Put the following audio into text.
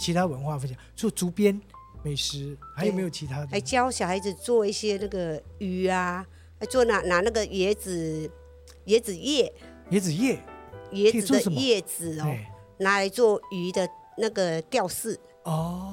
其他文化分享？做竹编美食，还有没有其他的？ 还教小孩子做一些那个鱼啊，做拿那个椰子叶， 椰子叶椰子的可以做什么叶子哦， 哎拿来做鱼的那个吊饰。 哦，